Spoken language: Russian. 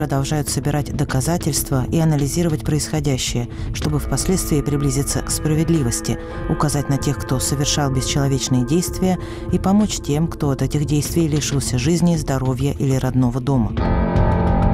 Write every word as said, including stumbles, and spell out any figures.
продолжают собирать доказательства и анализировать происходящее, чтобы впоследствии приблизиться к справедливости, указать на тех, кто совершал бесчеловечные действия, и помочь тем, кто от этих действий лишился жизни, здоровья или родного дома.